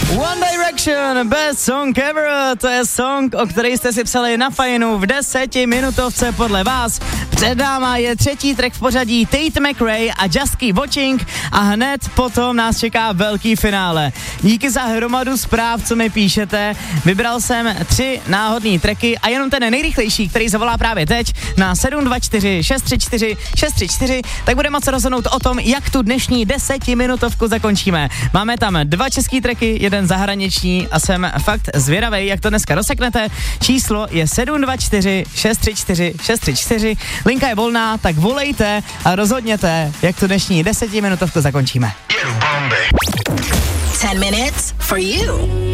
One Direction, Best Song Ever, to je song, o který jste si psali na fajnu v 10minutovce podle vás. Před náma je třetí track v pořadí Tate McRae a Just Keep Watching a hned potom nás čeká velký finále. Díky za hromadu zpráv, co mi píšete. Vybral jsem 3 náhodný tracky a jenom ten nejrychlejší, který zavolá právě teď na 724 634 634, tak bude moc rozhodnout o tom, jak tu dnešní 10minutovku zakončíme. Máme tam 2 český tracky, jeden zahraniční a jsem fakt zvědavej, jak to dneska rozseknete. Číslo je 724 634 634. Linka je volná, tak volejte a rozhodněte, jak tu dnešní 10minutovku zakončíme. 10 minutes for you.